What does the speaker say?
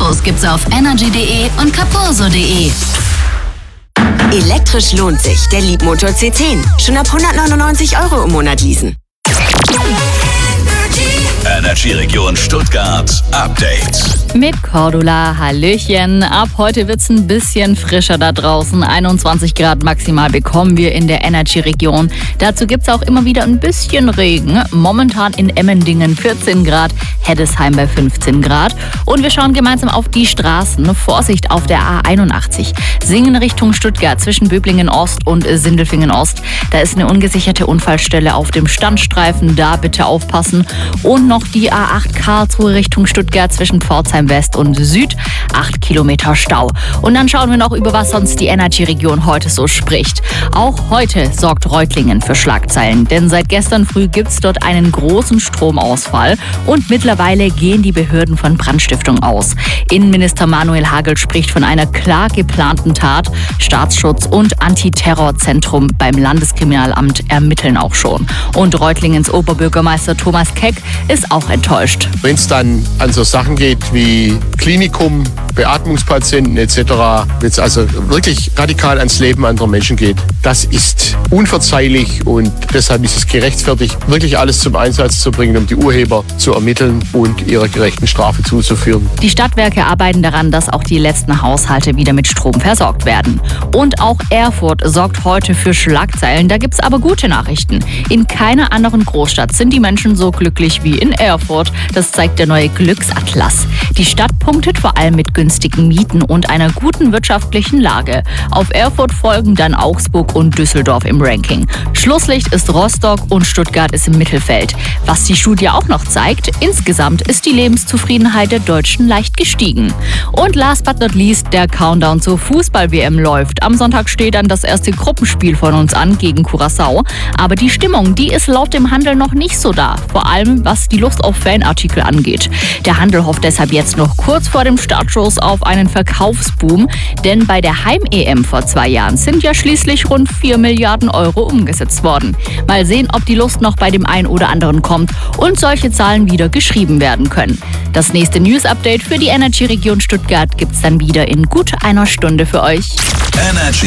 Infos gibt's auf energy.de und capurso.de. Elektrisch lohnt sich. Der Leapmotor C10. Schon ab 199 € im Monat leasen. Energy Region Stuttgart Update. Mit Cordula, hallöchen. Ab heute wird's ein bisschen frischer da draußen. 21 Grad maximal bekommen wir in der Energy Region. Dazu gibt's auch immer wieder ein bisschen Regen. Momentan in Emmendingen 14 Grad, Heddesheim bei 15 Grad. Und wir schauen gemeinsam auf die Straßen. Vorsicht auf der A81. Singen Richtung Stuttgart zwischen Böblingen Ost und Sindelfingen Ost. Da ist eine ungesicherte Unfallstelle auf dem Standstreifen. Da bitte aufpassen. Und noch die A8 Karlsruhe Richtung Stuttgart zwischen Pforzheim West und Süd. 8 Kilometer Stau. Und dann schauen wir noch, über was sonst die Energy-Region heute so spricht. Auch heute sorgt Reutlingen für Schlagzeilen, denn seit gestern früh gibt es dort einen großen Stromausfall und mittlerweile gehen die Behörden von Brandstiftung aus. Innenminister Manuel Hagel spricht von einer klar geplanten Tat. Staatsschutz und Antiterrorzentrum beim Landeskriminalamt ermitteln auch schon. Und Reutlingens Oberbürgermeister Thomas Keck ist auch enttäuscht. Wenn es dann an so Sachen geht wie Klinikum, Beatmungspatienten etc., wenn es also wirklich radikal ans Leben anderer Menschen geht, das ist unverzeihlich und deshalb ist es gerechtfertigt, wirklich alles zum Einsatz zu bringen, um die Urheber zu ermitteln und ihrer gerechten Strafe zuzuführen. Die Stadtwerke arbeiten daran, dass auch die letzten Haushalte wieder mit Strom versorgt werden. Und auch Erfurt sorgt heute für Schlagzeilen. Da gibt's aber gute Nachrichten. In keiner anderen Großstadt sind die Menschen so glücklich wie in Erfurt. Das zeigt der neue Glücksatlas. Die Stadt punktet vor allem mit günstigen Mieten und einer guten wirtschaftlichen Lage. Auf Erfurt folgen dann Augsburg und Düsseldorf im Ranking. Schlusslicht ist Rostock und Stuttgart ist im Mittelfeld. Was die Studie auch noch zeigt, insgesamt ist die Lebenszufriedenheit der Deutschen leicht gestiegen. Und last but not least, der Countdown zur Fußball-WM läuft. Am Sonntag steht dann das erste Gruppenspiel von uns an gegen Curaçao. Aber die Stimmung, die ist laut dem Handel noch nicht so da. Vor allem, was die Lust auf Fanartikel angeht. Der Handel hofft deshalb jetzt noch kurz vor dem Startschuss auf einen Verkaufsboom. Denn bei der Heim-EM vor 2 Jahren sind ja schließlich rund 4 Milliarden € umgesetzt worden. Mal sehen, ob die Lust noch bei dem einen oder anderen kommt und solche Zahlen wieder geschrieben werden können. Das nächste News-Update für die Energy-Region Stuttgart gibt's dann wieder in gut einer Stunde für euch. Energy